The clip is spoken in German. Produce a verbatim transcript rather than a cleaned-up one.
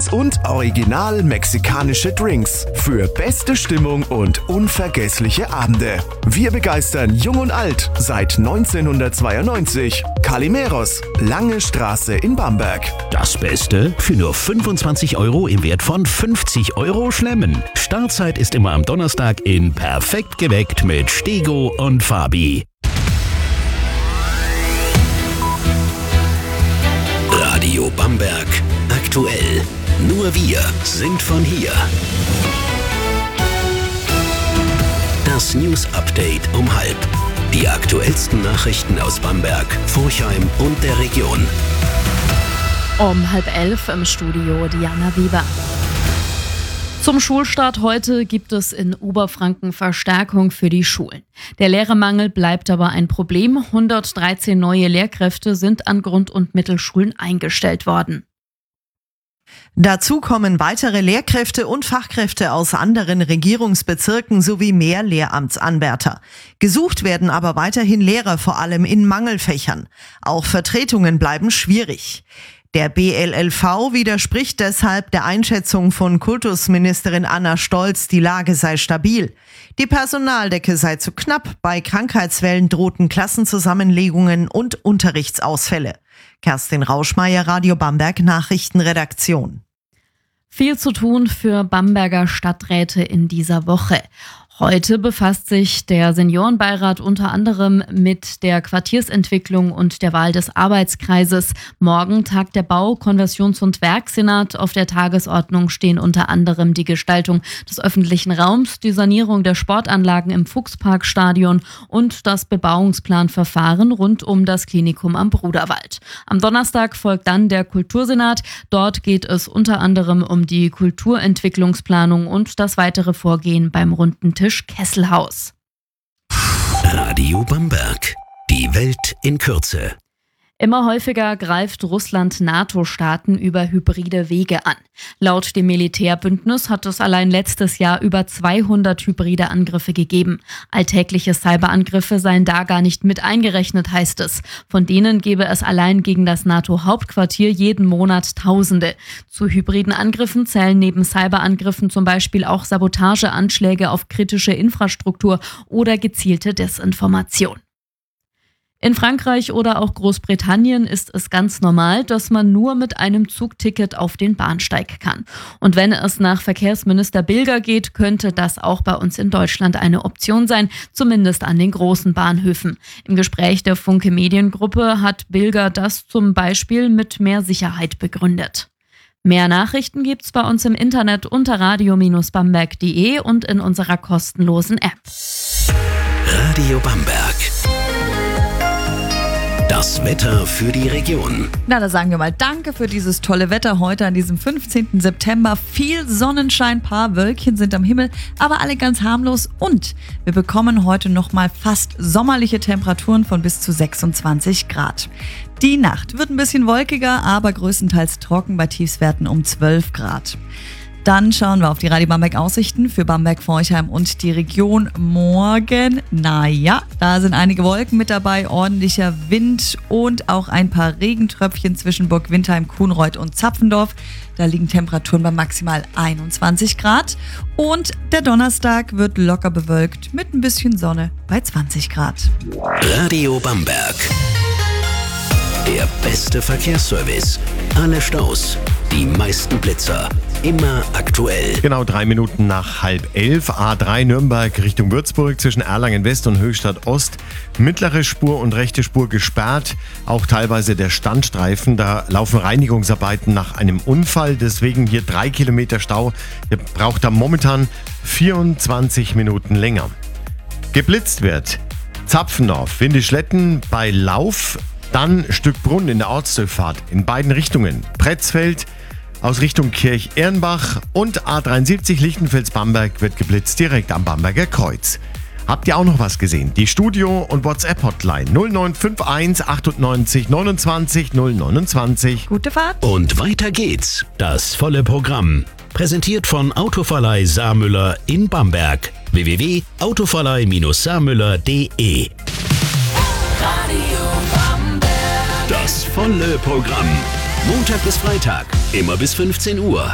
Cocktails und original mexikanische Drinks für beste Stimmung und unvergessliche Abende. Wir begeistern jung und alt seit neunzehnhundertzweiundneunzig. Calimeros, Lange Straße in Bamberg. Das Beste für nur fünfundzwanzig Euro im Wert von fünfzig Euro Schlemmen. Startzeit ist immer am Donnerstag in Perfekt geweckt mit Stego und Fabi. Radio Bamberg aktuell. Nur wir sind von hier. Das News Update um halb. Die aktuellsten Nachrichten aus Bamberg, Forchheim und der Region. Um halb elf im Studio Diana Weber. Zum Schulstart heute gibt es in Oberfranken Verstärkung für die Schulen. Der Lehrermangel bleibt aber ein Problem. hundertdreizehn neue Lehrkräfte sind an Grund- und Mittelschulen eingestellt worden. Dazu kommen weitere Lehrkräfte und Fachkräfte aus anderen Regierungsbezirken sowie mehr Lehramtsanwärter. Gesucht werden aber weiterhin Lehrer, vor allem in Mangelfächern. Auch Vertretungen bleiben schwierig. Der B L L V widerspricht deshalb der Einschätzung von Kultusministerin Anna Stolz, die Lage sei stabil. Die Personaldecke sei zu knapp, bei Krankheitswellen drohten Klassenzusammenlegungen und Unterrichtsausfälle. Kerstin Rauschmeier, Radio Bamberg Nachrichtenredaktion. Viel zu tun für Bamberger Stadträte in dieser Woche. Heute befasst sich der Seniorenbeirat unter anderem mit der Quartiersentwicklung und der Wahl des Arbeitskreises. Morgen tagt der Bau-, Konversions- und Werksenat. Auf der Tagesordnung stehen unter anderem die Gestaltung des öffentlichen Raums, die Sanierung der Sportanlagen im Fuchsparkstadion und das Bebauungsplanverfahren rund um das Klinikum am Bruderwald. Am Donnerstag folgt dann der Kultursenat. Dort geht es unter anderem um die Kulturentwicklungsplanung und das weitere Vorgehen beim runden Tisch Kesselhaus. Radio Bamberg. Die Welt in Kürze. Immer häufiger greift Russland NATO-Staaten über hybride Wege an. Laut dem Militärbündnis hat es allein letztes Jahr über zweihundert hybride Angriffe gegeben. Alltägliche Cyberangriffe seien da gar nicht mit eingerechnet, heißt es. Von denen gebe es allein gegen das NATO-Hauptquartier jeden Monat Tausende. Zu hybriden Angriffen zählen neben Cyberangriffen zum Beispiel auch Sabotageanschläge auf kritische Infrastruktur oder gezielte Desinformation. In Frankreich oder auch Großbritannien ist es ganz normal, dass man nur mit einem Zugticket auf den Bahnsteig kann. Und wenn es nach Verkehrsminister Bilger geht, könnte das auch bei uns in Deutschland eine Option sein, zumindest an den großen Bahnhöfen. Im Gespräch der Funke Mediengruppe hat Bilger das zum Beispiel mit mehr Sicherheit begründet. Mehr Nachrichten gibt's bei uns im Internet unter radio Bindestrich bamberg punkt de und in unserer kostenlosen App. Radio Bamberg. Das Wetter für die Region. Na, da sagen wir mal Danke für dieses tolle Wetter heute an diesem fünfzehnten September. Viel Sonnenschein, paar Wölkchen sind am Himmel, aber alle ganz harmlos. Und wir bekommen heute nochmal fast sommerliche Temperaturen von bis zu sechsundzwanzig Grad. Die Nacht wird ein bisschen wolkiger, aber größtenteils trocken bei Tiefstwerten um zwölf Grad. Dann schauen wir auf die Radio Bamberg Aussichten für Bamberg, Forchheim und die Region morgen. Naja, da sind einige Wolken mit dabei, ordentlicher Wind und auch ein paar Regentröpfchen zwischen Burg Windheim, Kuhnreuth und Zapfendorf. Da liegen Temperaturen bei maximal einundzwanzig Grad. Und der Donnerstag wird locker bewölkt mit ein bisschen Sonne bei zwanzig Grad. Radio Bamberg. Der beste Verkehrsservice. Alle Staus, die meisten Blitzer. Immer aktuell. Genau drei Minuten nach halb elf. A drei Nürnberg Richtung Würzburg zwischen Erlangen West und Höchstadt Ost. Mittlere Spur und rechte Spur gesperrt. Auch teilweise der Standstreifen. Da laufen Reinigungsarbeiten nach einem Unfall. Deswegen hier drei Kilometer Stau. Ihr braucht da momentan vierundzwanzig Minuten länger. Geblitzt wird Zapfendorf, Windischletten bei Lauf. Dann Stückbrunn in der Ortsdurchfahrt in beiden Richtungen. Pretzfeld aus Richtung Kirch-Ehrenbach und A dreiundsiebzig Lichtenfels-Bamberg wird geblitzt direkt am Bamberger Kreuz. Habt ihr auch noch was gesehen? Die Studio- und WhatsApp-Hotline null neun fünf eins achtundneunzig neunundzwanzig null neunundzwanzig. Gute Fahrt. Und weiter geht's. Das volle Programm. Präsentiert von Autoverleih Saarmüller in Bamberg. w w w punkt autoverleih saarmüller punkt de Radio Bamberg. Das volle Programm. Montag bis Freitag. Immer bis fünfzehn Uhr.